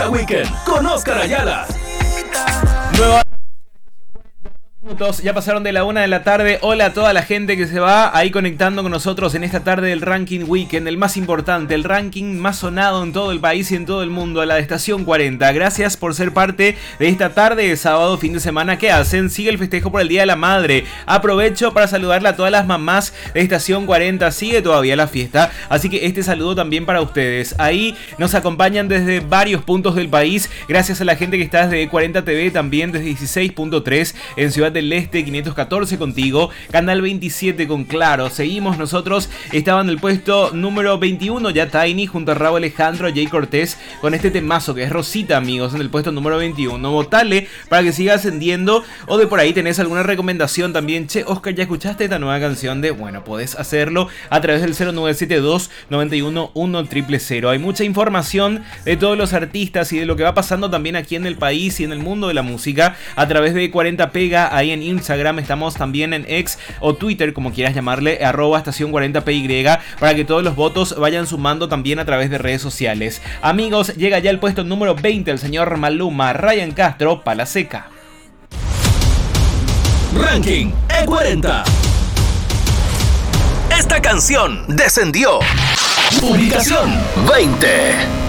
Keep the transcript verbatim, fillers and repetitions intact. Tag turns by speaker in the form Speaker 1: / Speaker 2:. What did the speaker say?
Speaker 1: Toca Weekend con Oscar Ayala.
Speaker 2: Nueva minutos, ya pasaron de la una de la tarde. Hola a toda la gente que se va ahí conectando con nosotros en esta tarde del Ranking Weekend, el más importante, el ranking más sonado en todo el país y en todo el mundo, la de Estación cuarenta. Gracias por ser parte de esta tarde de sábado, fin de semana. ¿Qué hacen? Sigue el festejo por el Día de la Madre. Aprovecho para saludarle a todas las mamás de Estación cuarenta. Sigue todavía la fiesta, así que este saludo también para ustedes. Ahí nos acompañan desde varios puntos del país. Gracias a la gente que está desde cuarenta T V, también desde dieciséis punto tres en Ciudad del Este, quinientos catorce contigo, Canal veintisiete con Claro. Seguimos nosotros, estaba en el puesto número veintiuno ya Tiny junto a Raúl Alejandro, Jay Cortés con este temazo que es Rosita, amigos, en el puesto número veintiuno. Votale para que siga ascendiendo, o de por ahí tenés alguna recomendación también. Che, Oscar, ¿ya escuchaste esta nueva canción? De, bueno, podés hacerlo a través del cero nueve siete dos, nueve uno uno, cero cero cero. Hay mucha información de todos los artistas y de lo que va pasando también aquí en el país y en el mundo de la música a través de cuarenta Pega. Ahí en Instagram estamos, también en X o Twitter, como quieras llamarle, arroba estación cuarenta P Y, para que todos los votos vayan sumando también a través de redes sociales. Amigos, llega ya el puesto número veinte el señor Maluma, Ryan Castro, Pala Seca.
Speaker 1: Ranking E cuarenta. Esta canción descendió. Ubicación veinte.